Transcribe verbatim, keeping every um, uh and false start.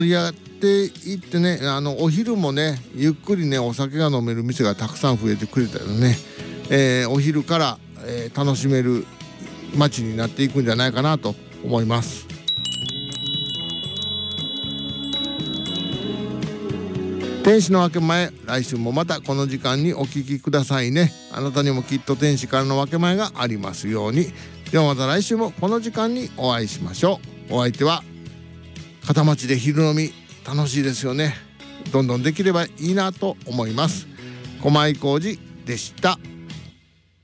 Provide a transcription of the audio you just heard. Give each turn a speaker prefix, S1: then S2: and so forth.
S1: やっていってね、あのお昼もねゆっくりねお酒が飲める店がたくさん増えてくれたらね、えー、お昼から、えー、楽しめる街になっていくんじゃないかなと思います。天使の分け前、来週もまたこの時間にお聞きくださいね。あなたにもきっと天使からの分け前がありますように。ではまた来週もこの時間にお会いしましょう。お相手は片町で昼飲み楽しいですよね。どんどんできればいいなと思います。駒井浩二でした。